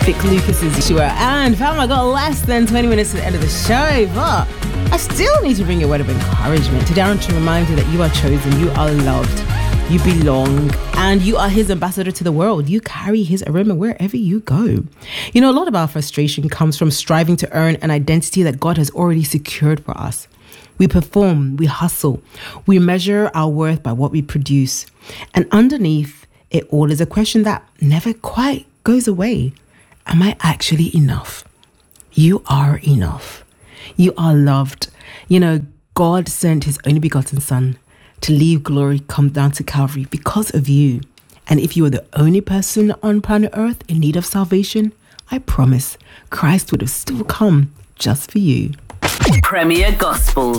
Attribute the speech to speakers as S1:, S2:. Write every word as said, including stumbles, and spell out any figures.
S1: Vic Lucas's Sure. And fam, I got less than twenty minutes to the end of the show, but I still need to bring a word of encouragement to Darren to remind you that you are chosen, you are loved, you belong, and you are his ambassador to the world. You carry his aroma wherever you go. You know, a lot of our frustration comes from striving to earn an identity that God has already secured for us. We perform, we hustle, we measure our worth by what we produce. And underneath it all is a question that never quite goes away. Am I actually enough? You are enough. You are loved. You know, God sent his only begotten son to leave glory, come down to Calvary because of you. And if you were the only person on planet Earth in need of salvation, I promise Christ would have still come just for you.
S2: Premier Gospel.